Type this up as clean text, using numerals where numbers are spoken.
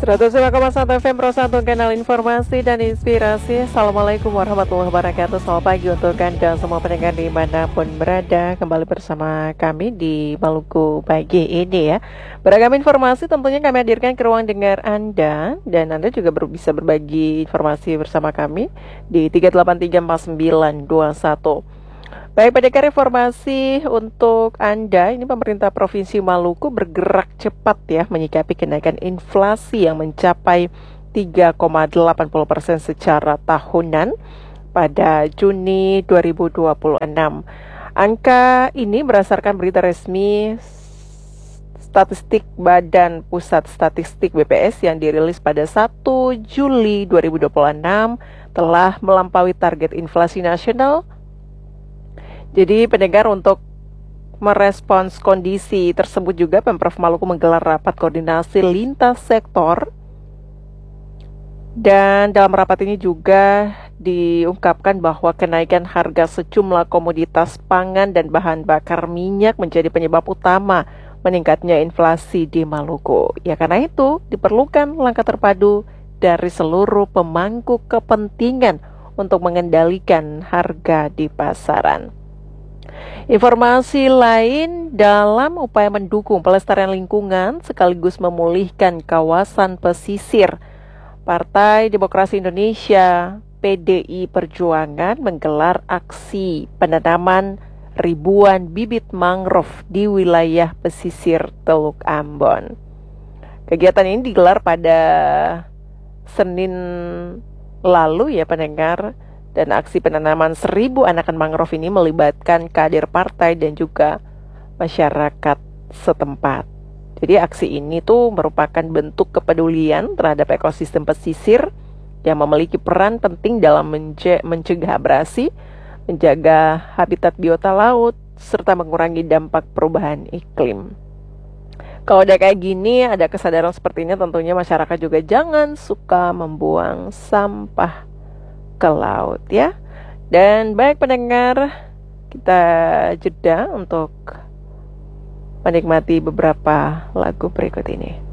105,1 FM Pro 1 kanal informasi dan inspirasi. Assalamualaikum warahmatullahi wabarakatuh. Selamat pagi untuk Anda semua pendengar dimanapun berada. Kembali bersama kami di Maluku pagi ini ya. Beragam informasi tentunya kami hadirkan ke ruang dengar Anda. Dan Anda juga bisa berbagi informasi bersama kami di 3834921. Baik, pendengar, informasi untuk Anda, ini pemerintah Provinsi Maluku bergerak cepat ya menyikapi kenaikan inflasi yang mencapai 3,80% secara tahunan pada Juni 2026. Angka ini berdasarkan berita resmi statistik Badan Pusat Statistik BPS yang dirilis pada 1 Juli 2026 telah melampaui target inflasi nasional. Jadi pendengar, untuk merespons kondisi tersebut juga Pemprov Maluku menggelar rapat koordinasi lintas sektor. Dan dalam rapat ini juga diungkapkan bahwa kenaikan harga sejumlah komoditas pangan dan bahan bakar minyak menjadi penyebab utama meningkatnya inflasi di Maluku. Ya, karena itu diperlukan langkah terpadu dari seluruh pemangku kepentingan untuk mengendalikan harga di pasaran. Informasi lain, dalam upaya mendukung pelestarian lingkungan sekaligus memulihkan kawasan pesisir, Partai Demokrasi Indonesia PDI Perjuangan menggelar aksi penanaman ribuan bibit mangrove di wilayah pesisir Teluk Ambon. Kegiatan ini digelar pada Senin lalu ya pendengar. Dan aksi penanaman 1.000 anakan mangrove ini melibatkan kader partai dan juga masyarakat setempat. Jadi aksi ini tuh merupakan bentuk kepedulian terhadap ekosistem pesisir yang memiliki peran penting dalam mencegah abrasi, menjaga habitat biota laut, serta mengurangi dampak perubahan iklim. Kalau udah kayak gini, ada kesadaran seperti ini, tentunya masyarakat juga jangan suka membuang sampah ke laut ya. Dan baik pendengar, kita jeda untuk menikmati beberapa lagu berikut ini.